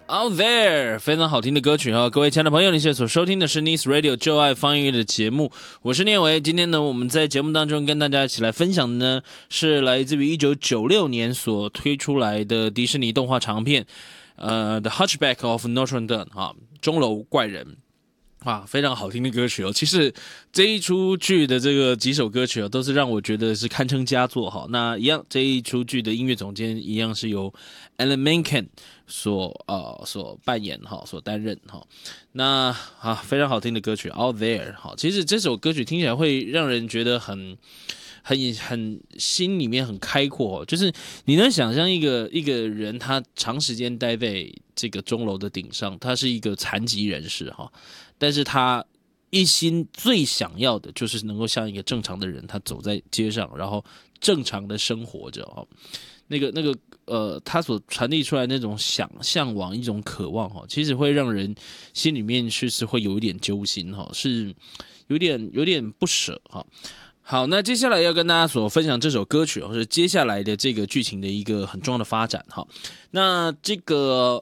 Out there， 非常好听的歌曲哈！各位亲爱的朋友，你现在所收听的是 Nice Radio 就爱放音乐的节目，我是念维。今天呢，我们在节目当中跟大家一起来分享的呢，是来自于1996年所推出来的迪士尼动画长片，The Hunchback of Notre Dame 哈，钟楼怪人。非常好听的歌曲哦！其实这一出剧的这个几首歌曲哦，都是让我觉得是堪称佳作哈。那一样，这一出剧的音乐总监一样是由 Alan Menken 所扮演哈，所担任哈。那非常好听的歌曲 Out There 哈。其实这首歌曲听起来会让人觉得很心里面很开阔，就是你能想象一个人他长时间待在这个钟楼的顶上，他是一个残疾人士哈。但是他一心最想要的就是能够像一个正常的人，他走在街上，然后正常的生活着哈。他所传递出来那种向往一种渴望哈，其实会让人心里面是会有一点揪心哈，是有点不舍哈。好，那接下来要跟大家所分享这首歌曲，或是接下来的这个剧情的一个很重要的发展哈。那这个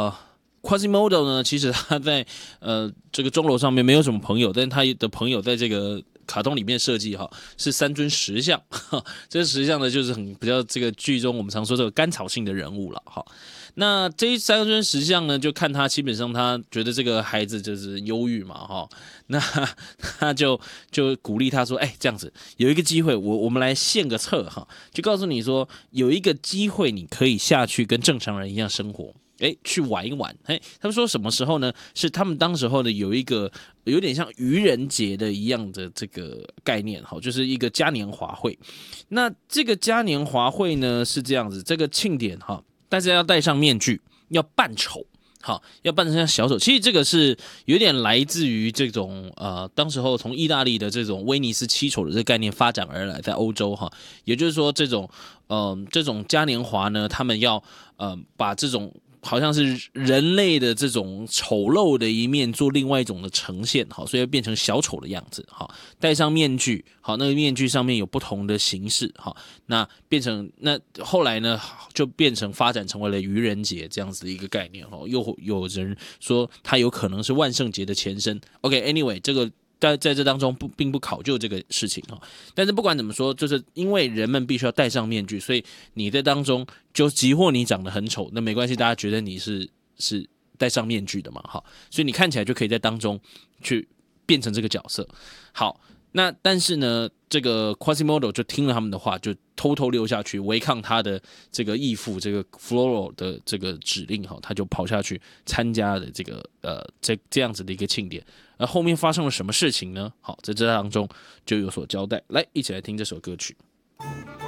Quasimodo 呢，其实他在这个钟楼上面没有什么朋友，但是他的朋友在这个卡通里面设计哈是三尊石像，这石像呢就是比较这个剧中我们常说这个甘草性的人物了哈。那这三尊石像呢，就看他基本上他觉得这个孩子就是忧郁嘛哈，那他就鼓励他说，这样子有一个机会，我们来献个策哈，就告诉你说有一个机会你可以下去跟正常人一样生活。去玩一玩。他们说什么时候呢？是他们当时候呢有一个有点像愚人节的一样的这个概念，就是一个嘉年华会。那这个嘉年华会呢是这样子，这个庆典大家要戴上面具，要扮丑。要扮成像小丑，其实这个是有点来自于这种当时候从意大利的这种威尼斯七丑的这个概念发展而来，在欧洲也就是说这种嘉年华呢，他们要把这种好像是人类的这种丑陋的一面做另外一种的呈现，所以要变成小丑的样子，戴上面具，那个面具上面有不同的形式，那后来呢就变成发展成为了愚人节这样子的一个概念，又有人说它有可能是万圣节的前身。OK，anyway， 这个在这当中并不考究这个事情，但是不管怎么说，就是因为人们必须要戴上面具，所以你在当中就即或你长得很丑，那没关系，大家觉得你是戴上面具的嘛，所以你看起来就可以在当中去变成这个角色。好，那但是呢，这个 Quasimodo 就听了他们的话，就偷偷溜下去违抗他的这个义父这个 Floro 的这个指令，他就跑下去参加了这个这样子的一个庆典。而后面发生了什么事情呢？好，在这当中就有所交代。来，一起来听这首歌曲。